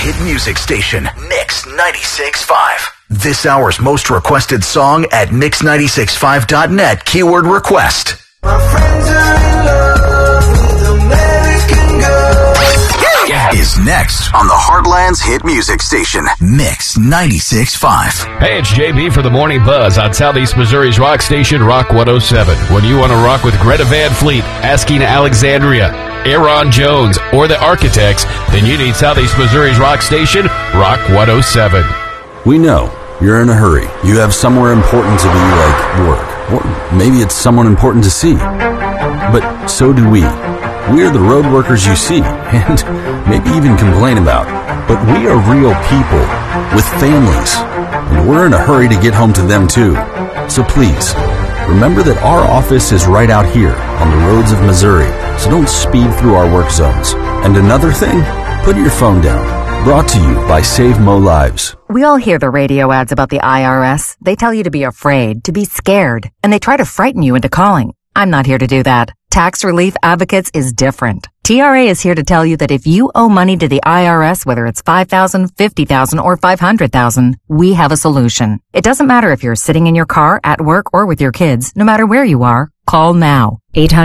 hit music station, Mix 96.5. This hour's most requested song at mix965.net, keyword request. My friends are in love with American Girl. Is next on the Heartland's hit music station, Mix 96.5. Hey, it's JB for the Morning Buzz on Southeast Missouri's rock station, Rock 107. When you want to rock with Greta Van Fleet, Asking Alexandria, Aaron Jones, or the Architects, then you need Southeast Missouri's rock station, Rock 107. We know you're in a hurry. You have somewhere important to be, like work. Or maybe it's someone important to see. But so do we. We are the road workers you see, and maybe even complain about. But we are real people with families, and we're in a hurry to get home to them too. So please, remember that our office is right out here on the roads of Missouri, so don't speed through our work zones. And another thing, put your phone down. Brought to you by Save Mo Lives. We all hear the radio ads about the IRS. They tell you to be afraid, to be scared, and they try to frighten you into calling. I'm not here to do that. Tax Relief Advocates is different. TRA is here to tell you that if you owe money to the IRS, whether it's $5,000, $50,000, or $500,000, we have a solution. It doesn't matter if you're sitting in your car, at work, or with your kids. No matter where you are, call now.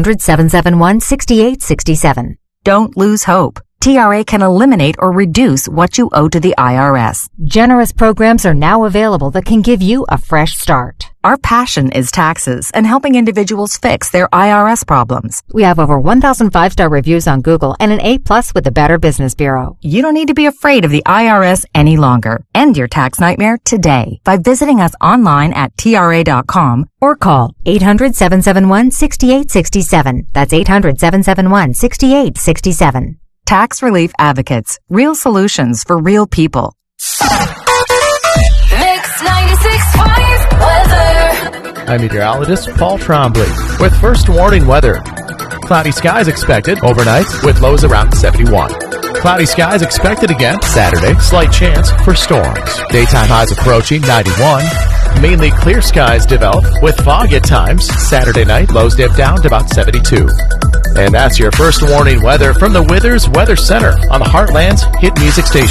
800-771-6867. Don't lose hope. TRA can eliminate or reduce what you owe to the IRS. Generous programs are now available that can give you a fresh start. Our passion is taxes and helping individuals fix their IRS problems. We have over 1,000 5-star reviews on Google and an A+ with the Better Business Bureau. You don't need to be afraid of the IRS any longer. End your tax nightmare today by visiting us online at TRA.com or call 800-771-6867. That's 800-771-6867. Tax Relief Advocates. Real solutions for real people. Mix 96.5 weather. I'm meteorologist Paul Trombley with first warning weather. Cloudy skies expected overnight with lows around 71. Cloudy skies expected again Saturday. Slight chance for storms. Daytime highs approaching 91. Mainly clear skies develop with fog at times. Saturday night, lows dip down to about 72. And that's your first warning weather from the Withers Weather Center on the Heartland's hit music station.